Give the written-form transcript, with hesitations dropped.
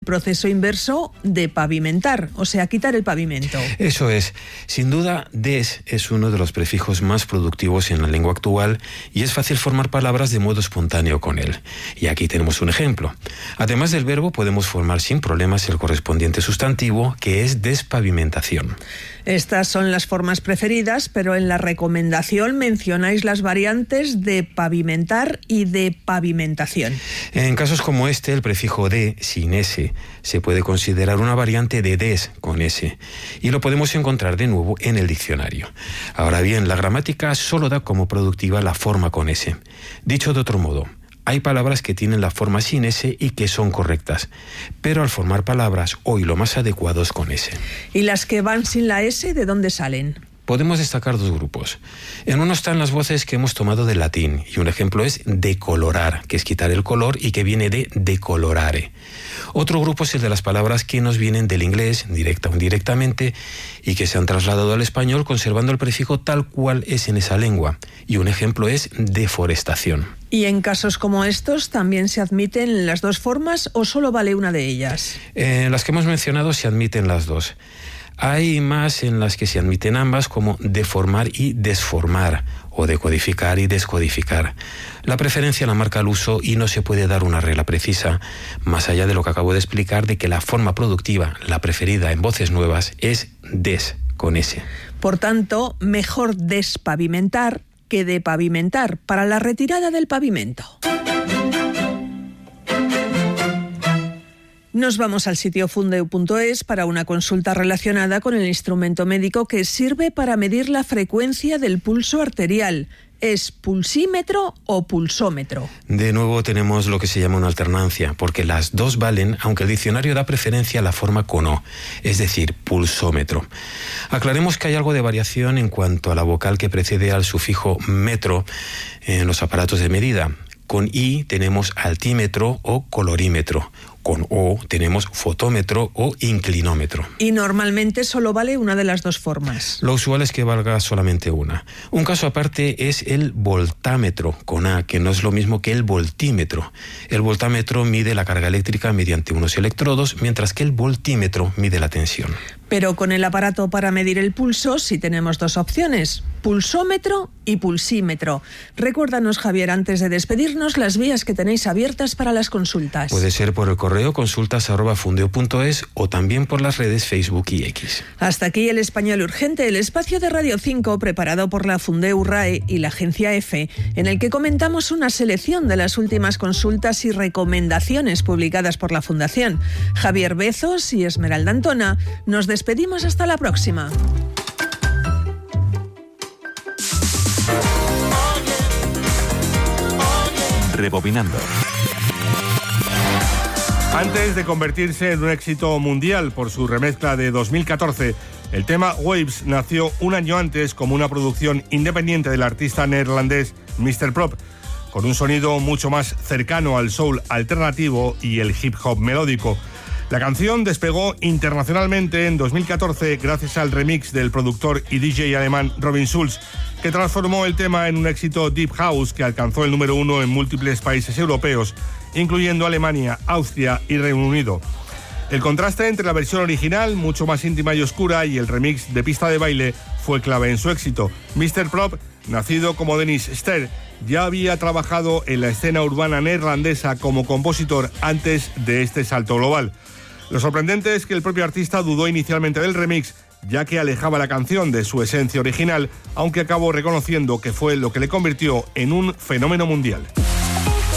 proceso inverso de pavimentar, o sea, quitar el pavimento. Eso es. Sin duda, des es uno de los prefijos más productivos en la lengua actual y es fácil formar palabras de modo espontáneo con él. Y aquí tenemos un ejemplo. Además del verbo, podemos formar sin problemas el correspondiente sustantivo, que es despavimentación. Estas son las formas preferidas, pero en la recomendación mencionáis las variantes de pavimentar y de pavimentación. En casos como este, el prefijo de, sin S, se puede considerar una variante de des con S, y lo podemos encontrar de nuevo en el diccionario. Ahora bien, la gramática solo da como productiva la forma con S. Dicho de otro modo, hay palabras que tienen la forma sin S y que son correctas, pero al formar palabras, hoy lo más adecuado es con S. ¿Y las que van sin la S, de dónde salen? Podemos destacar dos grupos. En uno están las voces que hemos tomado del latín, y un ejemplo es decolorar, que es quitar el color y que viene de decolorare. Otro grupo es el de las palabras que nos vienen del inglés, directa o indirectamente, y que se han trasladado al español conservando el prefijo tal cual es en esa lengua. Y un ejemplo es deforestación. ¿Y en casos como estos también se admiten las dos formas o solo vale una de ellas? En las que hemos mencionado se admiten las dos. Hay más en las que se admiten ambas, como deformar y desformar, o decodificar y descodificar. La preferencia la marca el uso y no se puede dar una regla precisa, más allá de lo que acabo de explicar, de que la forma productiva, la preferida en voces nuevas, es des, con S. Por tanto, mejor despavimentar que de pavimentar para la retirada del pavimento. Nos vamos al sitio fundeu.es para una consulta relacionada con el instrumento médico que sirve para medir la frecuencia del pulso arterial. ¿Es pulsímetro o pulsómetro? De nuevo tenemos lo que se llama una alternancia, porque las dos valen, aunque el diccionario da preferencia a la forma con O, es decir, pulsómetro. Aclaremos que hay algo de variación en cuanto a la vocal que precede al sufijo metro en los aparatos de medida. Con I tenemos altímetro o colorímetro. Con O tenemos fotómetro o inclinómetro. Y normalmente solo vale una de las dos formas. Lo usual es que valga solamente una. Un caso aparte es el voltámetro, con A, que no es lo mismo que el voltímetro. El voltámetro mide la carga eléctrica mediante unos electrodos, mientras que el voltímetro mide la tensión. Pero con el aparato para medir el pulso sí tenemos dos opciones, pulsómetro y pulsímetro. Recuérdanos, Javier, antes de despedirnos, las vías que tenéis abiertas para las consultas. Puede ser por el correo consultas@fundeo.es o también por las redes Facebook y X. Hasta aquí El Español Urgente, el espacio de Radio 5 preparado por la Fundeu RAE y la Agencia EFE, en el que comentamos una selección de las últimas consultas y recomendaciones publicadas por la Fundación. Javier Bezos y Esmeralda Antona, nos despedimos hasta la próxima. Rebobinando. Antes de convertirse en un éxito mundial por su remezcla de 2014, el tema Waves nació un año antes como una producción independiente del artista neerlandés Mr. Prop, con un sonido mucho más cercano al soul alternativo y el hip hop melódico. La canción despegó internacionalmente en 2014 gracias al remix del productor y DJ alemán Robin Schulz, que transformó el tema en un éxito deep house que alcanzó el número 1 en múltiples países europeos, incluyendo Alemania, Austria y Reino Unido. El contraste entre la versión original, mucho más íntima y oscura, y el remix de pista de baile fue clave en su éxito. Mr. Prop, nacido como Dennis Ster, ya había trabajado en la escena urbana neerlandesa como compositor antes de este salto global. Lo sorprendente es que el propio artista dudó inicialmente del remix, ya que alejaba la canción de su esencia original, aunque acabó reconociendo que fue lo que le convirtió en un fenómeno mundial.